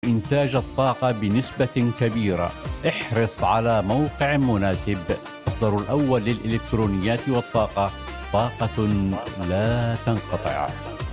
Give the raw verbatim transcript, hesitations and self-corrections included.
إنتاج الطاقة بنسبة كبيرة. احرص على موقع مناسب. المصدر الأول للإلكترونيات والطاقة، طاقة لا تنقطع.